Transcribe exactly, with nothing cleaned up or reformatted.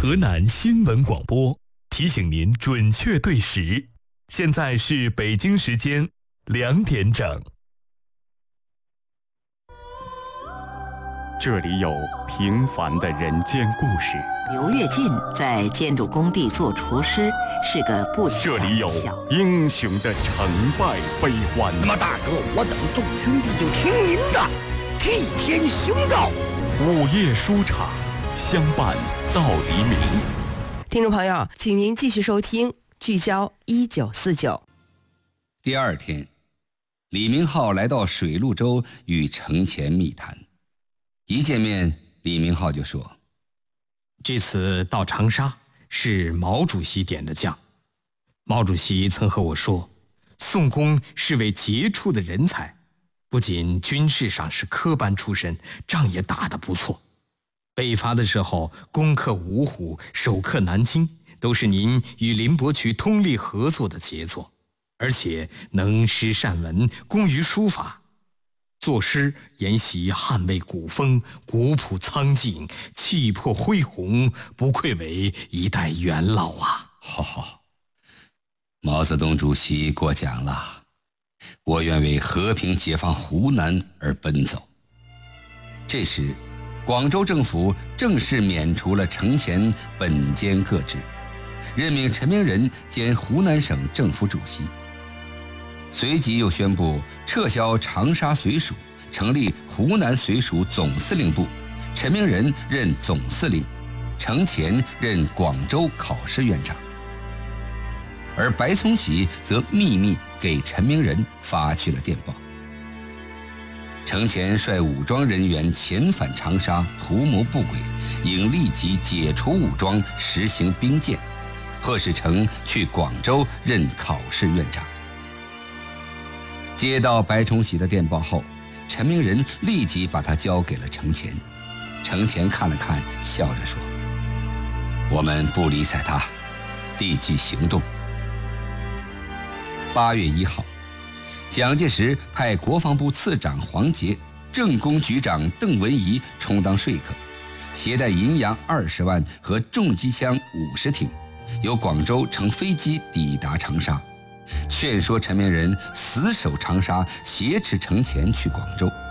河南新闻广播提醒您准确对时，现在是北京时间两点整。 这里有平凡的人间故事。 刘跃进在建筑工地做厨师，是个不起眼的小。 这里有英雄的成败悲欢。 那么大哥，我等众兄弟就听您的，替天行道。 午夜书场，相伴到黎明。 听众朋友，请您继续收听聚焦一九四九。 第二天，李明浩来到水陆洲与程潜密谈。一见面，李明浩就说： 这次到长沙是毛主席点的将。毛主席曾和我说，宋公是位杰出的人才，不仅军事上是科班出身，仗也打得不错。北伐的时候攻克芜湖，守克南京，都是您与林伯渠通力合作的杰作，而且能诗善文，工于书法。作诗沿袭捍卫古风，古朴苍劲，气魄恢宏，不愧为一代元老啊！ 好好，毛泽东主席过奖了，我愿为和平解放湖南而奔走。这时，广州政府正式免除了程潜本兼各职，任命陈明仁兼湖南省政府主席。随即又宣布撤销长沙绥署，成立湖南绥署总司令部，陈明仁任总司令，程潜任广州考试院长。而白崇禧则秘密给陈明仁发去了电报。程潜率武装人员遣返长沙，图谋不轨，应立即解除武装，实行兵谏，迫使程去广州任考试院长。接到白崇禧的电报后，陈明仁立即把他交给了程潜。程潜看了看，笑着说：我们不理睬他，立即行动。八月一号，蒋介石派国防部次长黄杰、政工局长邓文仪充当说客，携带银洋二十万和重机枪五十挺，由广州乘飞机抵达长沙，劝说陈明仁死守长沙，挟持程潜去广州。